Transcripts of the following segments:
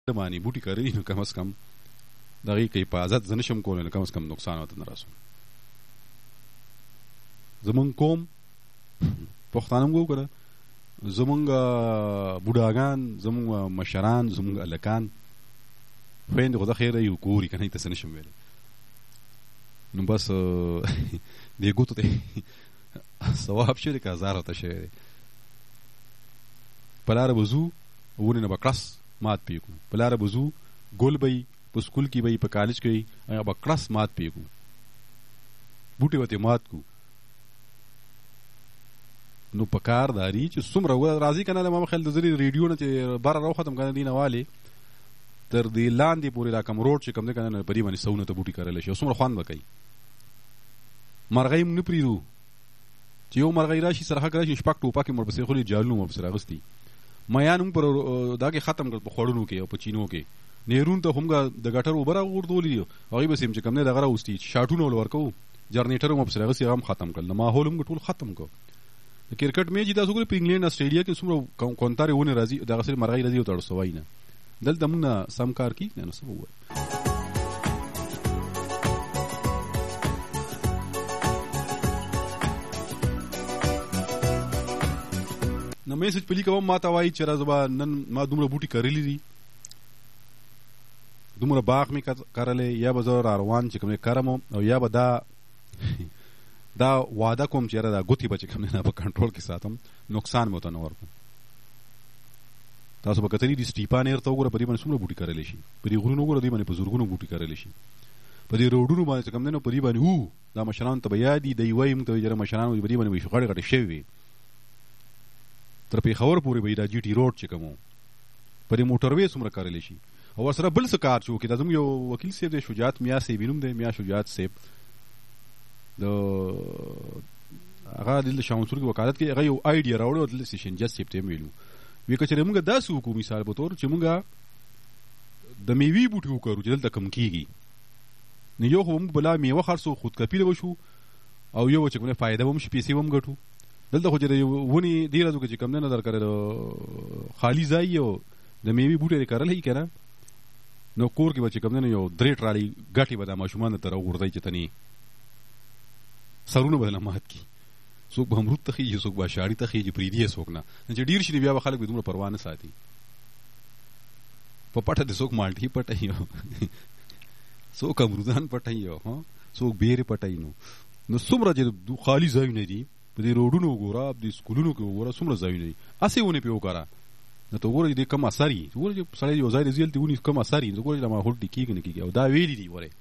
باندې بوټي کرلي نو کم از کم د هغې که حفاظت زه نشم کولی نو کم از کم نقصان ورته نه رسوم. زمونږ قوم پښتانه موږ وکړه، زمونږ بوډاګان، زمونږ مشران، زمونږ هلکان خویندې خو ده خیره یو ګوري که نه ته څه نشم ویلی، نو بس دې ګوتو ته ثواب شوی دی که هزار ورته شوی دی. په لاره به ځو ونې نه به کړس مات پې کړو، په لاره به ځو ګل به یي، په سکول کې به یي، په کالج کې یي، هغه به کړس مات پې کړو، بوټي به ترې مات کړو. نو په کار داري چې څومره راځي که نه ما خیال د زرې ریډیو نه چې بره راوختم که نه دې نه والې تر دې لاندې پورې دا کم روډ چې کم دی که نه په دې باندې سونه ته بوټي کرلی شي او څومره خوند به کوي. مرغۍ موږ نه پرېږدو چې یو مرغۍ راشي سرحد راشي شپږ ټوپکې مو ورپسې خولي، جالونه مو ورپسې راغستي، میان هم پر دا کې ختم کړل په خوړونو کې او په چینو کې، نیرون ته هم د ګټر اوبه راغورځولي دي، هغوی بس چې کم دی دغه راوستي شاټونه ول ورکوو، جنریټر هم ورپسې راغستي، هغه هم ختم کړل، د ماحول هم ټول ختم کړو. د کرکټ میچ چې تاسو ګورئ په انګلینډ اسټرالیا کې څومره کونتارې ونې راځي، دغه سرې مرغۍ راځي او ته اړسوی نه، دلته موږ نه سم کار کېږي نه، نو څه به ووایو. نو میسج په لیکه هم ما ته وایي چې راځه به نن ما دومره بوټي کرلي دي، دومره باغ مې کرلی، یا به زه را روان چې کوم دی کرم او یا به دا وعده کوم چې یاره دا ګوتې به چې کوم دی نه په کنټرول کې ساتم، نقصان مې ورته نه ورکوم. تاسو به کتلي دي سټیپان ایر ته وګوره په دې باندې څومره بوټي کرلی شي، په دې غرونو وګوره دې باندې په زرګونو بوټي کرلی شي، په دې روډونو باندې چې کوم دی نو په دې باندې دا مشرانو ته به یاد دي، دی وایي موږ ته یاره مشرانو په دې باندې غټې غټې شوې وي، تر پېښور پورې به یې دا جي ټي روډ چې کوم په دې موټروې څومره کرلی شي. او ورسره بل څه کار چې وکړي، دا زموږ یو وکیل صاحب دی شجاعت میا صاحب نوم دی، میا شجاعت صاحب، د هغه دلته شاه منصور کې وکالت کې هغه یو آیډیا راوړی او دلته سیشن جج صاحب ته یې ویلو، وی که چېرې موږ داسې وکړو مثال په طور چې موږ د میوې بوټي وکرو چې دلته کم کېږي، نو یو خو موږ بلا میوه خرڅو، خودکفیله به شو، او یو چې کوم فایده به هم شي، پیسې به هم ګټو. دلته خو چې د ونې دې ورځو کې چې کم دی نه درکړی د خالي ځای او د میوې بوټی یې کرلی که نه، نو کور کې به چې کم دی نو یو 3 ټرالۍ ګټې به دا ماشومان ته راوغورځوي چې تنې سرونه به دله مات کړي، څوک به امرود ته خېږي، څوک به اشاړي ته خېږي، پرېږدي یې څوک نه، چې ډېر شي بیا به خلک به دومره پروا نه ساتي. په پټه دې څوک مالټې پټوي، څوک امرودان پټوي، څوک بیرې پټوي، نو څومره چې خالي ځایونه دي په دې روډونو وګوره، په دې سکولونو کې وګوره څومره ځایونه دي، هسې ونې پرې وکره، نو ته وګوره چې دې کم اثر وي، وګوره چې سړی یو ځای ته ځي هلته ونې کم اثر وي، وګوره چې دا ماحول ټیک کېږي نه کېږي. او دا ویلي دي وره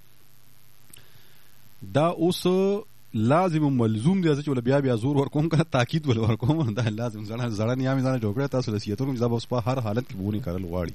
دا اوس لازم ملزوم دی چې ول بیا زور ورکوم کنه تاکید ول ورکوم، دا لازم زړه نیامې ځان جوړ کړی، تاسو نصیحت ورکوم چې دا به اوس په هر حالت کې ونې کرل غواړي.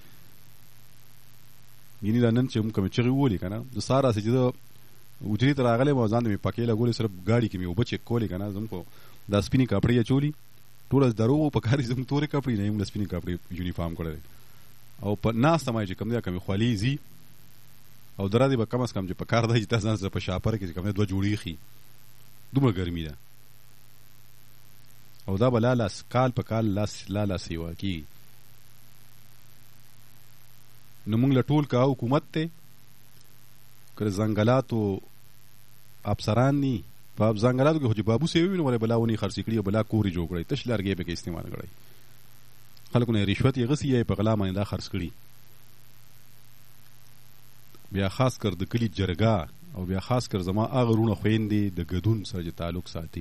یعنې دا نن چې موږ کومې چغې وولې که نه، د سهار راسې چې زه حجرې ته راغلی وم، ځان ته مې پکې لګولې، صرف ګاډي کې مې اوبه چک کولې که نه، زموږ خو دا سپینې کپړې اچولي، ټوله دروغ په کار زموږ تورې کپړې نه، موږ د سپینې کپړې یونیفارم کړی دی، او په ناسته مای چې کوم دی کمې خولې ځي، او د ورځې به کم از کم چې په کار دی چې تاسو ځان سره په شاپر کې چې کوم دی 2 جوړې خي، دومره ګرمي ده، او دا به لاس کال په کال لا سیوا کېږي. نو موږ له ټول که حکومت دی که د ځنګلاتو افسران دي، په ځنګلاتو کې خو چې بابو صاحب وي نو ولې بلا ونې خرڅې کړي او بلا کور یې جوړ کړی، تش لرګی پکې استعمال کړی، خلکو نه رشوت یې غسي یا یې په غلا باندې دا خرڅ کړي. بیا خاص کر د کلي جرګه او بیا خاص کر زما هغه وروڼه خویندې د ګدون سره چې تعلق ساتي،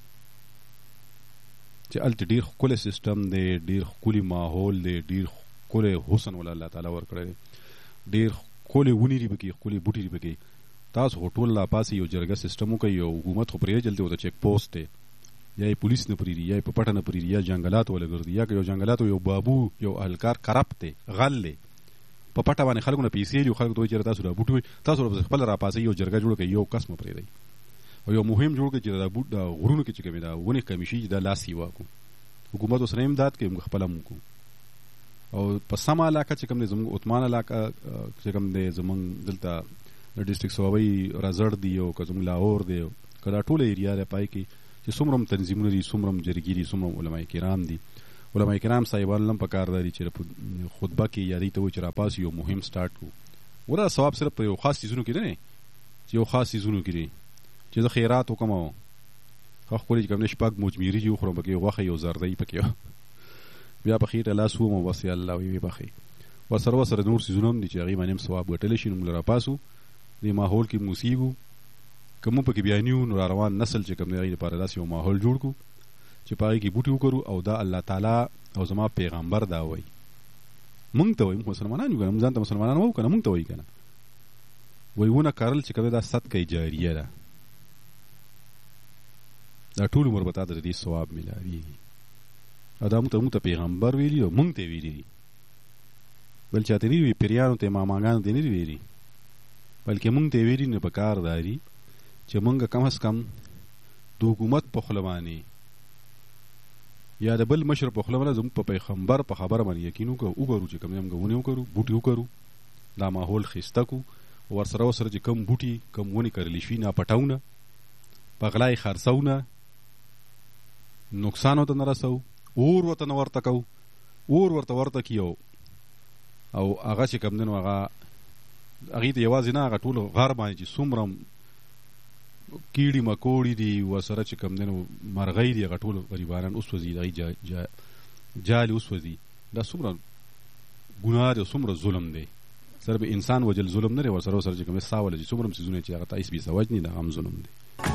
چې هلته ډېر ښکلی سیسټم دی، ډېر ښکلي ماحول دی، ډېر ښکلی حسن ول الله تعالی ورکړی دی، ډېر ښکلې ونې دي پکې، ښکلې بوټي دي پکې. تاسو خو ټول لاپاسې یو جرګه سیسټم وکړئ، یو حکومت خو پرېږدي هلته ورته چیک پوسټ دی، یا یې پولیس نه پرېږدي، یا یې په پټه نه پرېږدي، یا جنګلاتو وله ګرځي، یا که یو جنګلاتو یو بابو یو اهلکار کرپټ دی، غل دی، په پټه باندې خلکو نه پیسې دي، خلکو ته وایي چې تاسو دا بوټي تاسو خپله راپاسئ، یو جرګه جوړه کړئ، یو کس مه پرېږدئ، او یو مهم جوړ کړئ چې دا غرونو کې چې کومې دا ونې کمې شي دا لاس سیوا کړو، حکومت ورسره امداد کوي، موږ خپله هم وکړو. او په سمه علاقه چې کوم دی زموږ عثمان علاقه چې کوم دی زموږ دلته د ډسټرکټ صوابۍ رزړ دی او که زموږ لاهور دی، که دا ټوله ایریا دی پای کې چې څومره هم تنظیمونه دي، څومره هم جرګې دي، څومره هم علما کرام دي، علماء کرام صاحبان لم پکار داري چې خطبه کې یا دې ته وایي چې راپاس یو مهم سٹارټ کو ولا ثواب صرف په یو خاص چیزونو کې نه چې یو خاص چیزونو کې دي چې زه خیرات وکم او خو چې کوم شپږ مجمیری یو خورم پکې غوښه یو زردی پکې بیا په خیټه لاس ووم او بس الله وی بخې وسره نور چیزونه هم دي چې هغې باندې هم ثواب ګټلی شي نو موږ راپاسو دې ماحول کې موسیږو که مونږ پکې بیا نیو نو راروان نسل چې کوم دی هغې دپاره داسې یو ماحول جوړ کړو چې په هغې کې بوټي وکرو او دا الله تعالی او زما پیغمبر دا وایي مونږ ته وایي مونږ مسلمانان یو که نه مونږ ځان ته مسلمانان وایو که نه مونږ ته وایي که نه وایي ونه کرل چې کوم دا صدقه جاریه ده دا ټول عمر به تا ته د دې ثواب میلاویږي او دا مونږ ته پیغمبر ویلي او مونږ ته ویلي دي بل چاته نه وي پیریانو ته ماماګانو ته نه دي ویلي بلکې مونږ ته ویلي نو په کار داري چې مونږ کم از کم د حکومت په خوله باندې یا د بل مشر په خوله باندې زموږ په پیغمبر په خبره باندې یقین وکړو چې کوم دی موږ ونې وکړو بوټي وکړو دا ماحول ښایسته کړو ورسره چې کم بوټي کم ونې کرلی شوي نه پټونه په غلا یې خرڅو نه نقصان ورته نه رسو اور ورته نه ورته کوو اور ورته کیو او هغه چې کوم دی نو هغه هغې ته یوازې نه هغه ټول غر باندې چې څومره کیړي مکوړي دي ورسره چې کوم دی نو مرغۍ دي هغه ټول غریبانان وسوځي د هغې جالې وسوځي دا څومره ګناه دی او څومره ظلم دی صرف انسان وجل ظلم نه دی ورسره چې کوم دی ستا وله چې څومره هم څیزونه چې هغه ته هېڅ بېسوج نه دي هغه هم ظلم دی